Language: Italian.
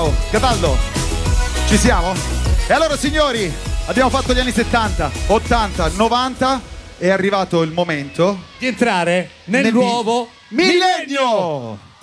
Ciao, Cataldo. Ci siamo? E allora signori, abbiamo fatto gli anni 70, 80, 90. È arrivato il momento di entrare nel nuovo millennio!